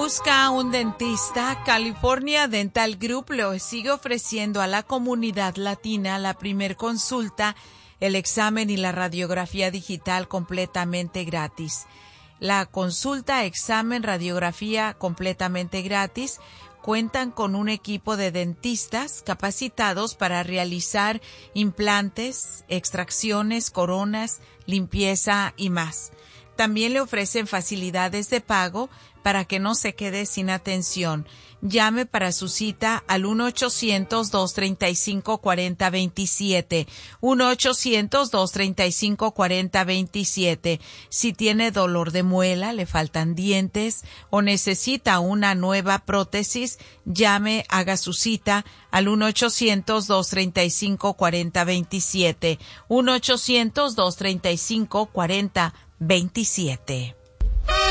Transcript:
Busca un dentista. California Dental Group le sigue ofreciendo a la comunidad latina la primer consulta, el examen y la radiografía digital completamente gratis. La consulta, examen, radiografía completamente gratis. Cuentan con un equipo de dentistas capacitados para realizar implantes, extracciones, coronas, limpieza y más. También le ofrecen facilidades de pago para que no se quede sin atención. Llame para su cita al 1-800-235-4027. 1-800-235-4027. Si tiene dolor de muela, le faltan dientes o necesita una nueva prótesis, llame, haga su cita al 1-800-235-4027. 1-800-235-4027.